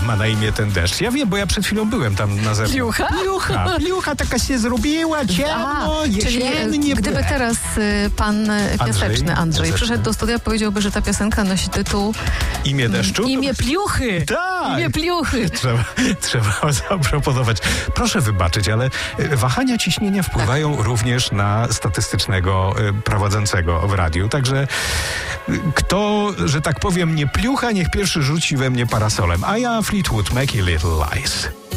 ma na imię ten deszcz? Ja wiem, bo ja przed chwilą byłem tam na zewnątrz. Pliucha taka się zrobiła, ciemno, jesiennie. Gdyby teraz pan piaseczny Andrzej przyszedł do studia, powiedziałby, że ta piosenka nosi tytuł Imię deszczu? Imię Pliuchy. Tak. Imię Pliuchy. Trzeba zaproponować. Proszę wybaczyć, ale wahania ciśnienia wpływają również na statystycznego prowadzącego w radiu. Także kto, że tak powiem, nie pliucha, niech pierwszy rzuci we mnie parasolem. A ja Fleetwood Mac i Little Lies.